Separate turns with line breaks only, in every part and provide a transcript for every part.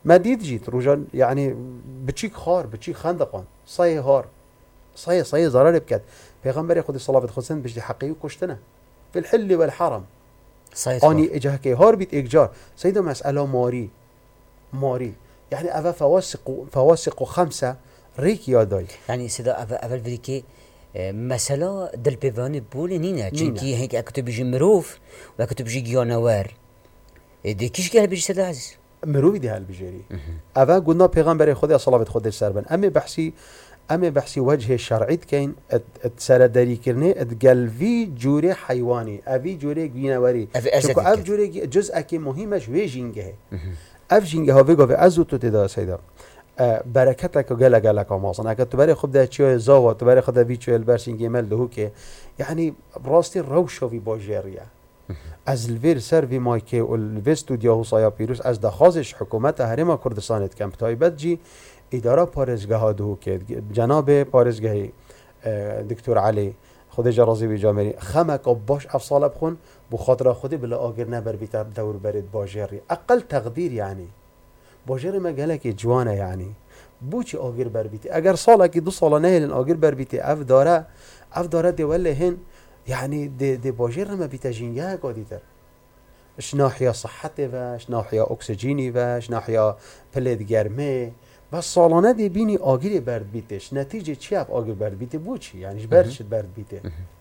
ما دید جيت رجال يعني بتشيك خار بتشيك خندقان صاي هار صاي ضرر بكت پیغمبر خود صلوات خودسن بجدي حقيقي كشتنا في الحل والحرم
صحيح
اني اجاه كي هار بيت اجار سيدا مسألة ماري يعني أفا فواسق خمسة ريك ياداي
يعني سيدا أفا الفريكي مسألة دل بيفاني بولي نينا چنكي هيك أكتو بيجي مروف وأكتو بيجي جيانوار دي كيش قال بيجي سيدا عزيز
مروفي دي هالبجيري أفا قلنا پیغمبر خود صلوات خود سربن أمي بحسي وجه الشرعي كاين تسردري كرني اتقلبي جوري حيواني أبي جوري جينواري شكو أف جوري جزء كي مهمش وي جينجه اف جینگه ها وگو از تو تدا سیدا برکت که گله کامازن اگه تو برای خود ده چیه زاوا تو برای خود وی چیه البرسینگی مل دهو که یعنی راستی روشوی باجریه از الویر سر وی مایکه و الوستودیو حسایا پیروز از دخازش حکومت هرما کردستان کم تایبت جی اداره پارزگاه ها دهو که جناب پارزگاهی دکتر علی خود جرازی بی جامری خمک باش افصال بخون بخاطر خودی بلا آگر نبر بیتر دور برید باجری اقل تقدیر يعني باجری مگله که جوانه يعني بوچی آگر بر بیتی اگر ساله که 2 سال نهلن آگر بر بیتی اف داره دوله هن يعني دي باجر ما بيتجينيا قاديتر اش ناحية صحته واش ناحية اكسجيني واش ناحية پلید گرمه و سالانه دی بینی آگیر برد بیتش نتیجه چی اب آگیر برد بیته بو چی یعنی برد برد بیته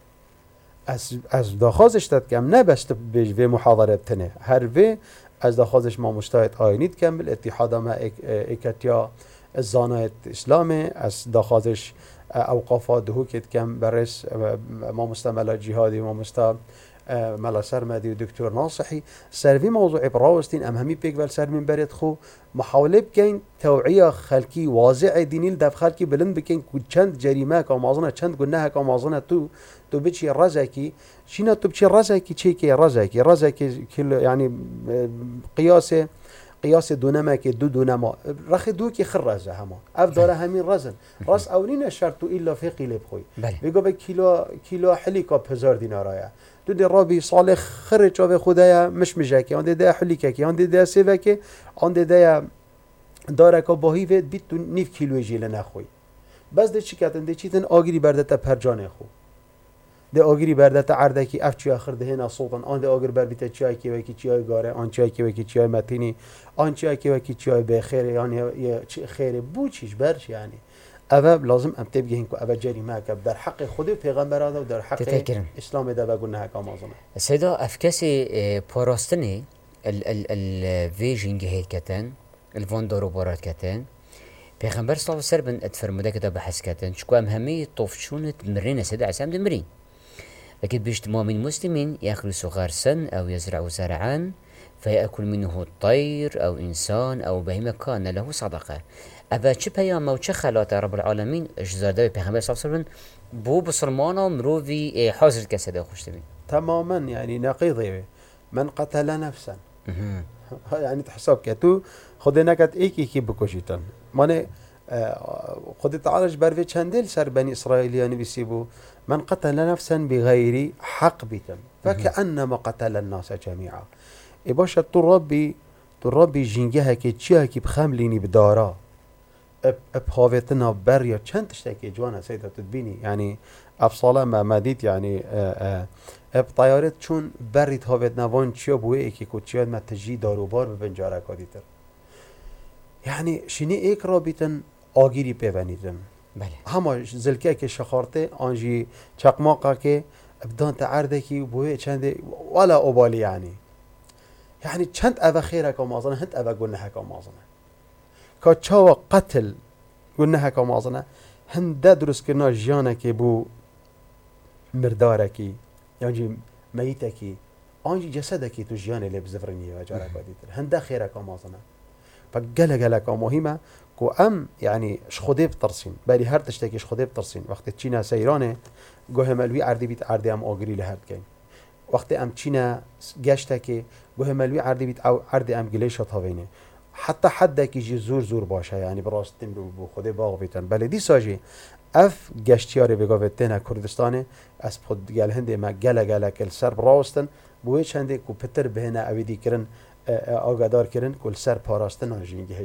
از داخازش داد کم نبست به محاضره تنه هر وی از داخازش ما مشتاهد آینید کم بالاتحاد ما اکتیا الزانات اسلامه از داخازش اوقافات دهو کت کم برس ما مستملا جهادی ما مستملا ملا سرمدی و دکتر ناصحی سروی موضوع براوستین ام همی پیک ول سر من برید خو محاوله بکن توعیه خلکی واضع دینی دف خلکی بلند بکن که چند جریمه که مازنه چند گناه که مازنه تو بچی رزکی شینا تو بچی رزکی چی که رزکی کل یعنی قياس دونما که دونما رخ دو که خر رزه هما اف داره همین رزن راس اولین شرط الا فقی لبخوی بگو به کیلو حلیکا 1000 دینارایه تو دی رابی صالح خرج و خدایا مش مجاکی آن دی حلیکا کی آن دی سیوکی آن دی داره که باهی وید بیت تو 9 کیلو جیل نخوی بس دی چی کردن دی چیتن آگری برده تا پرجان خو دی آگری برده تا عرده کی اف چی آخر دهنا صوتن آن دی آگر بر بیت چای کی و کی چای گاره آن چای کی و کی چای متینی آن چای کی و کی چای بخیر یعنی چی خیر بو چیش برش یعنی اوه لازم ام تبگهین که اوه جریمه که در حق خود و پیغمبرانه و در حق اسلام ده بگو نه که مازنه
سیدا افکسی پاراستنی الویجینگ هید کتن الوان دارو بارات کتن پیغمبر صلی الله علیه و سلم اتفرموده که بحث کتن چکو ام همه طفشونت مرین سیدا عسام ده مرین لكن باجتماع من مسلمين يخلص غرسا أو يزرع زرعا فيأكل منه الطير أو إنسان أو بهيمة كان له صدقة أبا چه پیام و چه خلات رب العالمین اجزاده پیغمبر صلی الله علیه و بو بسلمانا مروفی حاضر کسده خوشته بین
تماما يعني نقيضه من قتل نفسا يعني تحسب كتو خود نكت ايكي بكوشيتن مانه خود تعالج بروي چندل سر بني اسرائيليان بيسيبو من قتل نفسا بغير حق بيتن فكأنما قتل الناس جميعا إباشا تربي جنگه که چیه که بخمليني بدارا بهاوتنا بريا چند تشتكي جوانا سيدة تدبيني يعني افصالا ما ديت يعني بطيارت چون بريت هاوتنا وان چيا بوه ايكي كو چيا ما تجي داروبار ببنجارة كاديتر يعني شيني ايك رابطن آگيري بيوانيتن هما زلكه که شخارته آنجي چقماقه که بدان تعرده که بوه چند ولا أبالي يعني چند اوه خيره كامازنه هند اوه گنه كامازنه که چاوا قتل گنه كامازنه هند درس كنا جيانه که بو مرداره کی یعنی میته کی آنجی جسده کی تو جیانه لب زفرنی و جاره کادیتر هند خیره کامازنه فقله مهمه کو ام يعني شخودي بترسين بالي هر تشتكي شخودي بترسين وقت تشينا سيرانه گوه ملوي عردي بيت عردي ام آگري لهرد كين وقت ام تشينا گشتكي گوه ملوي عردي بيت عردي ام گليشة هاوينه حتى حدك يجي زور باشه يعني براستن بو خودي باغ بيتن بل دي ساجي اف گشتیاری بگاوتنه کردستانه از پود گل هنده ما گله کل سر براستن بوی چنده کو پتر بهنه اویدی کرن آگادار کرن کل سر پاراستن آنجینگه